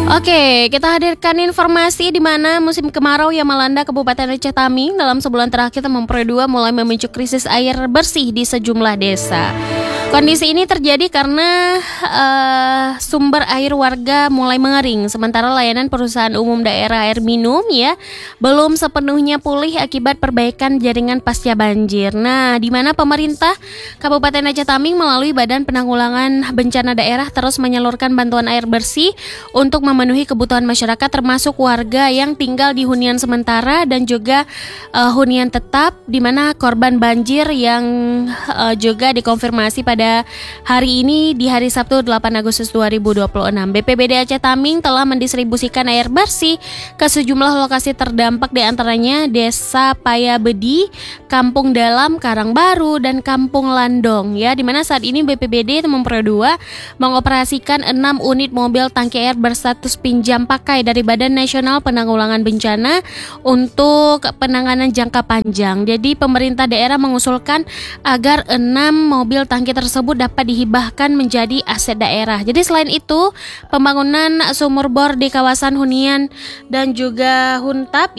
Oke, kita hadirkan informasi di mana musim kemarau yang melanda Kabupaten Aceh Tamiang dalam sebulan terakhir memperoleh mulai memicu krisis air bersih di sejumlah desa. Kondisi ini terjadi karena sumber air warga mulai mengering, sementara layanan perusahaan umum daerah air minum belum sepenuhnya pulih akibat perbaikan jaringan pasca banjir. Nah, di mana pemerintah Kabupaten Aceh Tamiang melalui Badan Penanggulangan Bencana Daerah terus menyalurkan bantuan air bersih untuk memenuhi kebutuhan masyarakat termasuk warga yang tinggal di hunian sementara dan juga hunian tetap, di mana korban banjir yang juga dikonfirmasi pada hari ini di hari Sabtu 8 Agustus 2026. BPBD Aceh Tamiang telah mendistribusikan air bersih ke sejumlah lokasi terdampak, di antaranya Desa Payabedi, Kampung Dalam, Karangbaru, dan Kampung Landong di mana saat ini BPBD Temempro 2 mengoperasikan 6 unit mobil tangki air berstatus pinjam pakai dari Badan Nasional Penanggulangan Bencana untuk penanganan jangka panjang. Jadi pemerintah daerah mengusulkan agar 6 mobil tangki tersebut dapat dihibahkan menjadi aset daerah. Jadi selain itu, pembangunan sumur bor di kawasan hunian dan juga huntap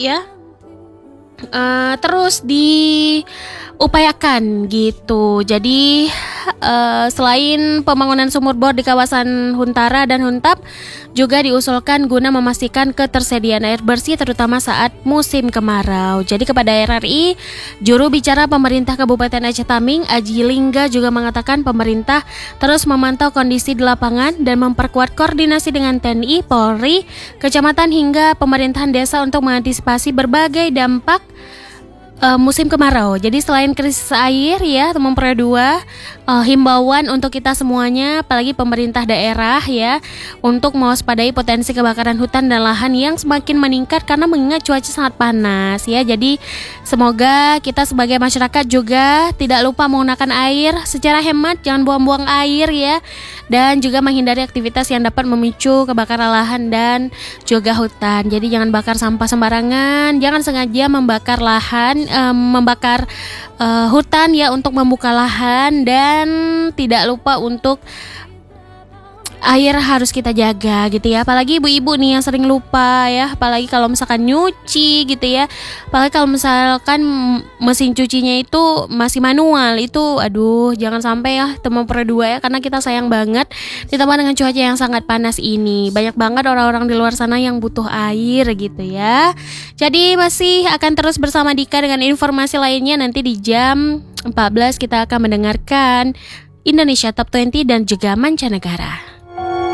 terus diupayakan gitu. Jadi selain pembangunan sumur bor di kawasan Huntara dan Huntap juga diusulkan guna memastikan ketersediaan air bersih terutama saat musim kemarau. Jadi kepada RRI, juru bicara pemerintah Kabupaten Aceh Tamiang Aji Lingga juga mengatakan pemerintah terus memantau kondisi di lapangan dan memperkuat koordinasi dengan TNI, Polri, kecamatan hingga pemerintahan desa untuk mengantisipasi berbagai dampak musim kemarau. Jadi selain krisis air Temempro 2, himbauan untuk kita semuanya, apalagi pemerintah daerah untuk mewaspadai potensi kebakaran hutan dan lahan yang semakin meningkat karena mengingat cuaca sangat panas Jadi semoga kita sebagai masyarakat juga tidak lupa menggunakan air secara hemat, jangan buang-buang air dan juga menghindari aktivitas yang dapat memicu kebakaran lahan dan juga hutan. Jadi jangan bakar sampah sembarangan, jangan sengaja membakar lahan, membakar hutan untuk membuka lahan, dan tidak lupa untuk air harus kita jaga gitu apalagi ibu-ibu nih yang sering lupa apalagi kalau misalkan nyuci gitu apalagi kalau misalkan mesin cucinya itu masih manual, itu aduh jangan sampai Temempro 2 karena kita sayang banget ditambah dengan cuaca yang sangat panas ini, banyak banget orang-orang di luar sana yang butuh air gitu Jadi masih akan terus bersama Dika dengan informasi lainnya. Nanti di jam 14 kita akan mendengarkan Indonesia Top 20 dan juga mancanegara.